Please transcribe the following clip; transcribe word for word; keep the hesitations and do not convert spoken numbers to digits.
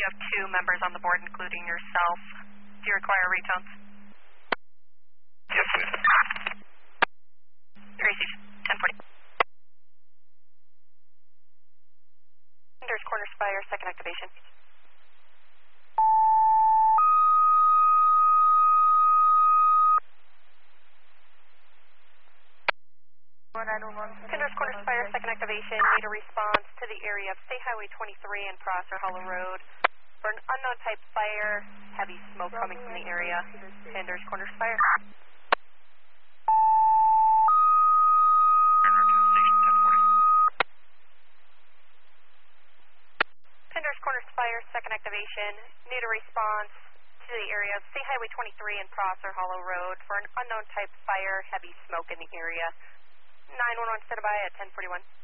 have two members on the board, including yourself. Do you require retones? Yes, please. You received ten forty. Sanders Corner Spire, second activation. Sanders Corner Spire, second activation. Need a response to the area of State Highway twenty-three and Prosser Hollow Road for an unknown type fire. Heavy smoke coming from the area. Sanders Corner Spire. Sanders Corner Spire, second activation. Need a response to the area of State Highway twenty-three and Prosser Hollow Road for an unknown type fire. Heavy smoke in the area. nine one one standby at ten forty-one.